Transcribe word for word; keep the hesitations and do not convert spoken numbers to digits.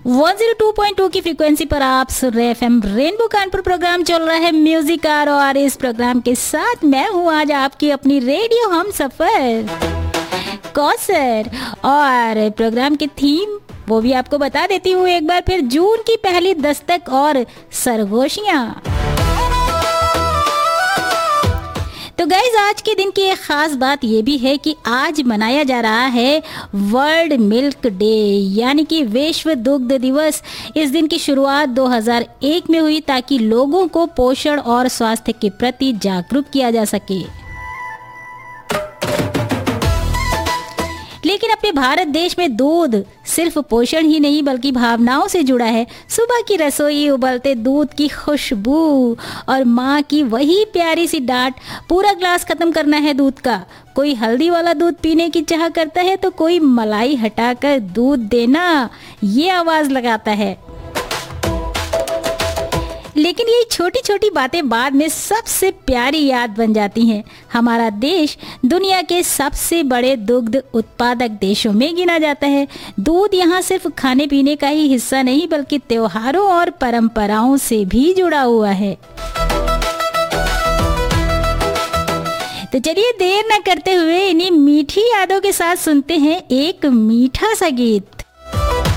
One zero two point two की frequency पर आप सुन रहे एफएम रेनबो कानपुर। प्रोग्राम चल रहा है म्यूजिक आर और इस प्रोग्राम के साथ मैं हूँ आज आपकी अपनी रेडियो हम सफर कौसर। और प्रोग्राम की थीम वो भी आपको बता देती हूँ एक बार फिर, जून की पहली दस्तक और सरगोशियाँ। तो गाइज आज के दिन की एक खास बात ये भी है कि आज मनाया जा रहा है वर्ल्ड मिल्क डे यानी कि विश्व दुग्ध दिवस। इस दिन की शुरुआत दो हज़ार एक में हुई ताकि लोगों को पोषण और स्वास्थ्य के प्रति जागरूक किया जा सके। लेकिन अपने भारत देश में दूध सिर्फ पोषण ही नहीं बल्कि भावनाओं से जुड़ा है। सुबह की रसोई, उबलते दूध की खुशबू और माँ की वही प्यारी सी डांट। पूरा ग्लास खत्म करना है दूध का। कोई हल्दी वाला दूध पीने की चाह करता है तो कोई मलाई हटाकर दूध देना ये आवाज लगाता है। लेकिन ये छोटी छोटी बातें बाद में सबसे प्यारी याद बन जाती हैं। हमारा देश दुनिया के सबसे बड़े दुग्ध उत्पादक देशों में गिना जाता है। दूध यहाँ सिर्फ खाने पीने का ही हिस्सा नहीं बल्कि त्योहारों और परंपराओं से भी जुड़ा हुआ है। तो चलिए देर न करते हुए इन्हीं मीठी यादों के साथ सुनते हैं एक मीठा सा गीत।